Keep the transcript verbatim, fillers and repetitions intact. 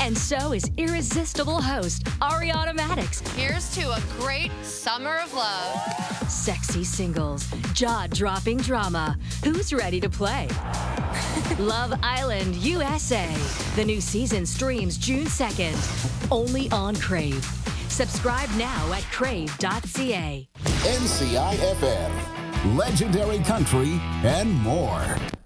And so is irresistible host Ariana Maddox. Here's to a great summer of love. Sexy singles, jaw-dropping drama. Who's ready to play? Love Island U S A. The new season streams June second. Only on Crave. Subscribe now at crave dot c a. N C I F M, legendary country, and more.